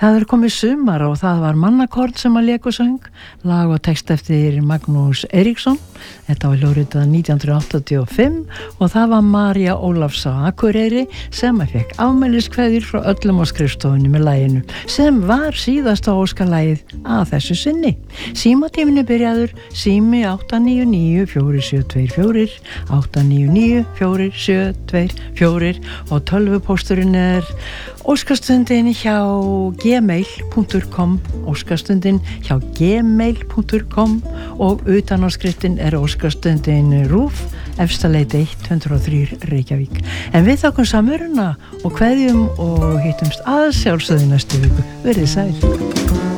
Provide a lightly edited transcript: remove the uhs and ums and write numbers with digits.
Það komið sumar og það var Mannakorn sem að lék og söng, lag og text eftir Magnús Eiríksson. Þetta var hljóðritað 1985 og það var María Ólafs á Akureyri sem að fekk afmæliskveðjur frá öllum á skrifstofunni með laginu, sem var síðasta óskalagið að þessu sinni. Símatíminu byrjaður sími 899-4724, 899-4724 og tölvupósturinn óskastundin hjá gmail.com, óskastundin hjá gmail.com og utanáskriftinn óskastundin RÚV, Efstaleiti 103 Reykjavík. En við þakkum samveruna og kveðjum og hittumst að sjálfsögðu næstu viku. Verið sæl.